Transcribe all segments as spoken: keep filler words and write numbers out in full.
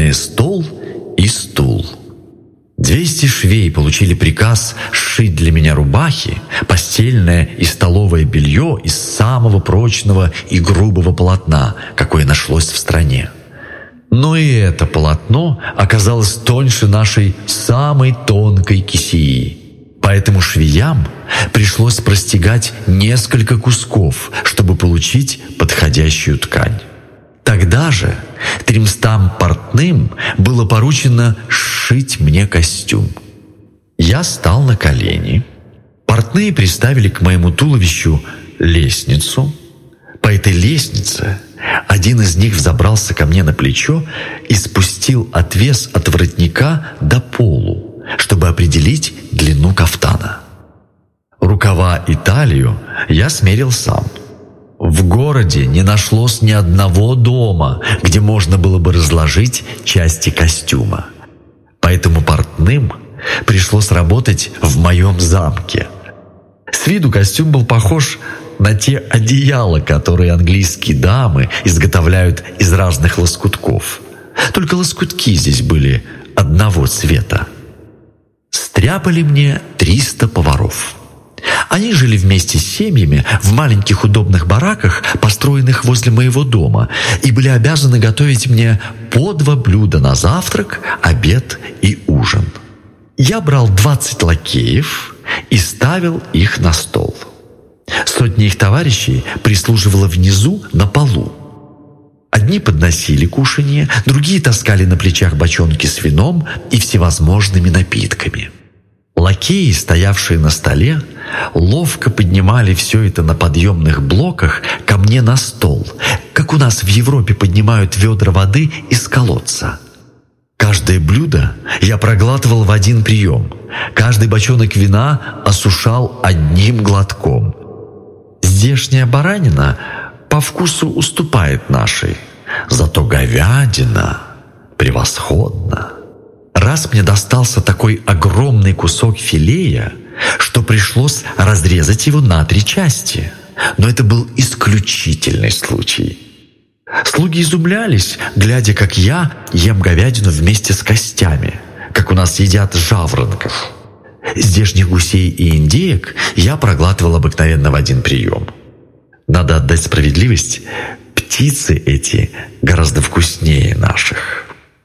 удобные стол и стул. Двести швей получили приказ сшить для меня рубахи, постельное и столовое белье из самого прочного и грубого полотна, какое нашлось в стране. Но и это полотно оказалось тоньше нашей самой тонкой кисеи. Поэтому швеям пришлось простегать несколько кусков, чтобы получить подходящую ткань. Тогда же тремстам портным было поручено сшить мне костюм. Я стал на колени. Портные приставили к моему туловищу лестницу. По этой лестнице один из них взобрался ко мне на плечо и спустил отвес от воротника до полу, чтобы определить длину кафтана. Рукава и талию я смерил сам. В городе не нашлось ни одного дома, где можно было бы разложить части костюма. Поэтому портным пришлось работать в моем замке. С виду костюм был похож на те одеяла, которые английские дамы изготовляют из разных лоскутков. Только лоскутки здесь были одного цвета. Стряпали мне триста поваров. Они жили вместе с семьями в маленьких удобных бараках, построенных возле моего дома, и были обязаны готовить мне по два блюда на завтрак, обед и ужин. Я брал двадцать лакеев и ставил их на стол. Сотня их товарищей прислуживала внизу на полу. Одни подносили кушанье, другие таскали на плечах бочонки с вином и всевозможными напитками. Лакеи, стоявшие на столе, ловко поднимали все это на подъемных блоках ко мне на стол, как у нас в Европе поднимают ведра воды из колодца. Каждое блюдо я проглатывал в один прием, каждый бочонок вина осушал одним глотком. Здешняя баранина по вкусу уступает нашей, зато говядина превосходна. Раз мне достался такой огромный кусок филея, что пришлось разрезать его на три части. Но это был исключительный случай. Слуги изумлялись, глядя, как я ем говядину вместе с костями, как у нас едят жаворонков. Здешних гусей и индеек я проглатывал обыкновенно в один прием. Надо отдать справедливость, птицы эти гораздо вкуснее наших.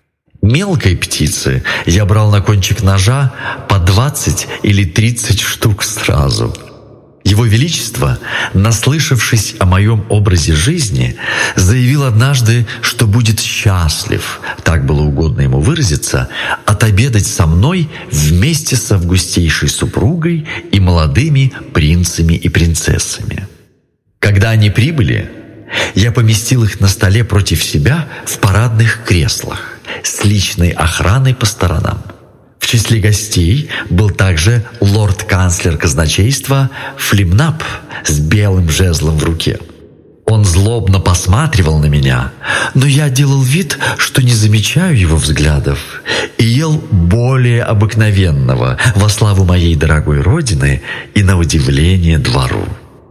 Мелкой птицы я брал на кончик ножа по двадцать или тридцать штук сразу. Его Величество, наслышавшись о моем образе жизни, заявил однажды, что будет счастлив, так было угодно ему выразиться, отобедать со мной вместе с августейшей супругой и молодыми принцами и принцессами. Когда они прибыли, я поместил их на столе против себя в парадных креслах с личной охраной по сторонам. В числе гостей был также лорд-канцлер казначейства Флимнап с белым жезлом в руке. Он злобно посматривал на меня, но я делал вид, что не замечаю его взглядов, и ел более обыкновенного во славу моей дорогой родины и на удивление двору.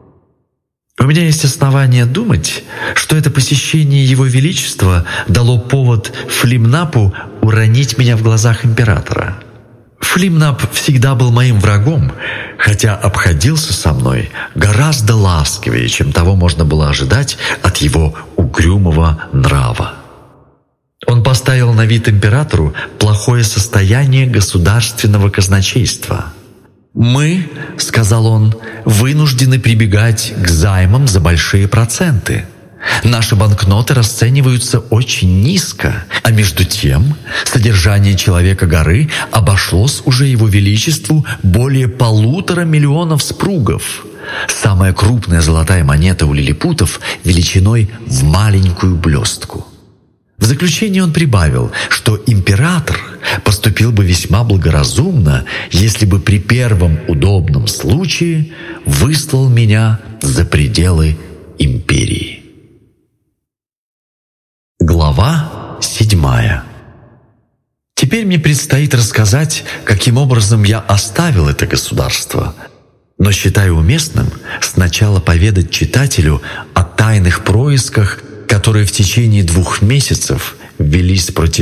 У меня есть основания думать, что это посещение Его Величества дало повод Флимнапу уронить меня в глазах императора. Флимнап всегда был моим врагом, хотя обходился со мной гораздо ласковее, чем того можно было ожидать от его угрюмого нрава. Он поставил на вид императору плохое состояние государственного казначейства. «Мы, — сказал он, — вынуждены прибегать к займам за большие проценты. Наши банкноты расцениваются очень низко, а между тем содержание Человека-горы обошлось уже Его Величеству более полутора миллионов спругов. Самая крупная золотая монета у лилипутов величиной в маленькую блестку». В заключение он прибавил, что император поступил бы весьма благоразумно, если бы при первом удобном случае выслал меня за пределы империи. Глава седьмая. Теперь мне предстоит рассказать, каким образом я оставил это государство, но считаю уместным сначала поведать читателю о тайных происках, которые в течение двух месяцев велись против